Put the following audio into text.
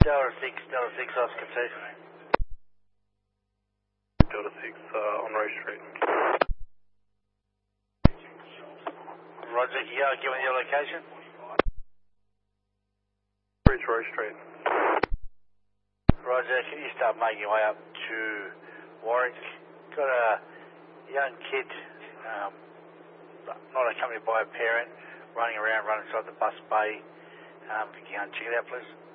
Delta 6, Oscar 2. Delta 6 on Rose Street. Roger, yeah, given your location. Reach Rose Street. Roger, can you start making your way up to Warwick? Got a young kid, not accompanied by a parent, running around, running inside the bus bay. Can you check it out, please?